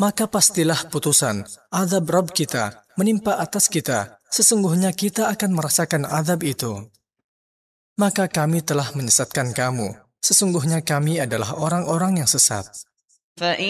maka pastilah putusan, azab Rabb kita menimpa atas kita. Sesungguhnya kita akan merasakan azab itu. Maka kami telah menyesatkan kamu. Sesungguhnya kami adalah orang-orang yang sesat.